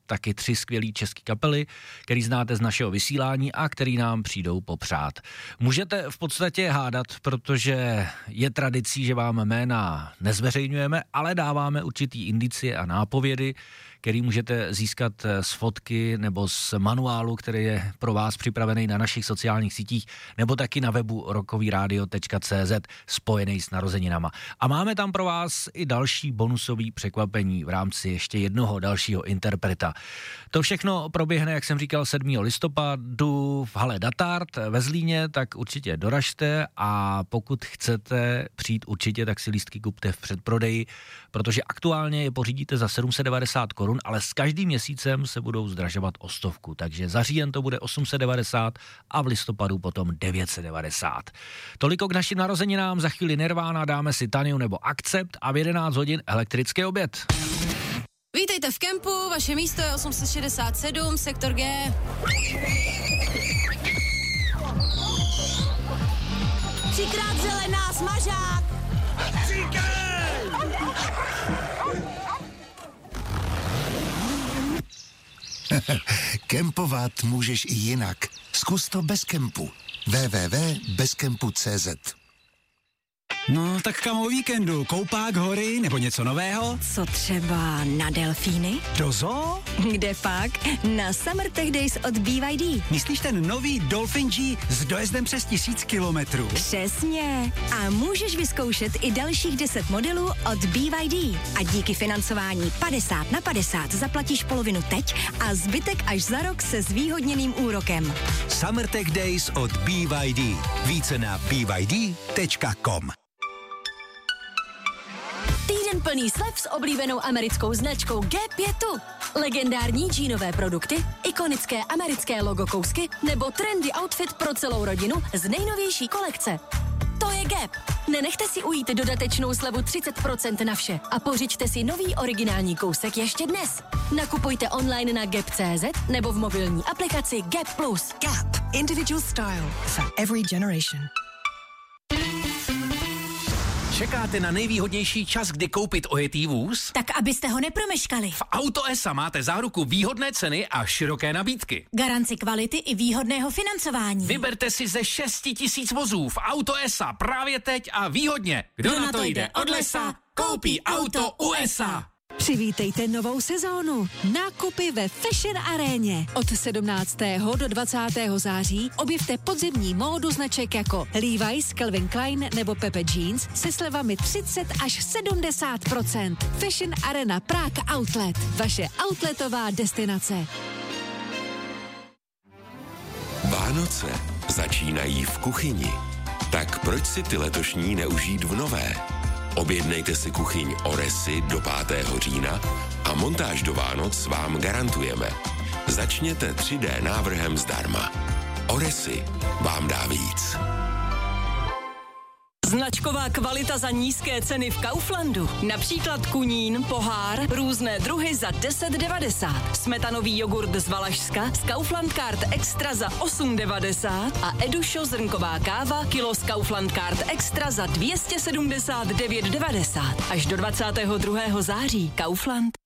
taky 3 skvělý český kapely, který znáte z našeho vysílání a který nám přijdou popřát. Můžete v podstatě hádat, protože je tradicí, že vám jména nezveřejňujeme, ale dáváme určitý indicie a nápovědy, který můžete získat z fotky nebo z manuálu, který je pro vás připravený na našich sociálních sítích, nebo taky na webu rockovyradio.cz spojený s narozeninama. A máme tam pro vás i další bonusový překvapení v rámci ještě jednoho dalšího interpreta. To všechno proběhne, jak jsem říkal, 7. listopadu v hale Datard ve Zlíně, tak určitě doražte a pokud chcete přijít určitě, tak si lístky kupte v předprodeji, protože aktuálně je pořídíte za 790 korun, ale s každým měsícem se budou zdražovat o 100, takže za říjen to bude 890 a v listopadu potom 990. Toliko k našim narozeninám, za chvíli Nirvana, dáme si Taniu nebo Akcept a v 11 hodin elektrický oběd. Vítejte v kempu, vaše místo je 867, sektor G. Třikrát zelená, smažák! Kempovat můžeš i jinak. Zkus to bez kempu. www.bezkempu.cz. No, tak kam o víkendu? Koupák, hory nebo něco nového? Co třeba na delfíny? Do zoo? Kde pak? Na Summer Tech Days od BYD. Myslíš ten nový Dolphin G s dojezdem přes 1000 kilometrů? Přesně. A můžeš vyzkoušet i dalších 10 modelů od BYD. A díky financování 50/50 zaplatíš polovinu teď a zbytek až za rok se zvýhodněným úrokem. Summer Tech Days od BYD. Více na byd.com. Týden plný slev s oblíbenou americkou značkou Gap je tu. Legendární džínové produkty, ikonické americké logo kousky nebo trendy outfit pro celou rodinu z nejnovější kolekce. To je Gap. Nenechte si ujít dodatečnou slevu 30% na vše a pořiďte si nový originální kousek ještě dnes. Nakupujte online na gap.cz nebo v mobilní aplikaci Gap+. Gap. Individual style for every generation. Čekáte na nejvýhodnější čas, kdy koupit ojetý vůz? Tak abyste ho nepromeškali. V Auto S máte záruku výhodné ceny a široké nabídky. Garanci kvality i výhodného financování. Vyberte si ze 6000 vozů v Auto S právě teď a výhodně. Kdo na to jde od lesa, koupí auto USA. Přivítejte novou sezónu. Nákupy ve Fashion Aréně. Od 17. do 20. září objevte podzimní módu značek jako Levi's, Calvin Klein nebo Pepe Jeans se slevami 30 až 70%. Fashion Arena Prague Outlet. Vaše outletová destinace. Vánoce začínají v kuchyni. Tak proč si ty letošní neužít v nové? Objednejte si kuchyň Oresy do 5. října a montáž do Vánoc vám garantujeme. Začněte 3D návrhem zdarma. Oresy vám dá víc. Značková kvalita za nízké ceny v Kauflandu. Například kunín, pohár, různé druhy za 10,90. Smetanový jogurt z Valašska z Kaufland Card Extra za 8,90 a Edušo zrnková káva kilo z Kaufland Card Extra za 279,90. Až do 22. září. Kaufland.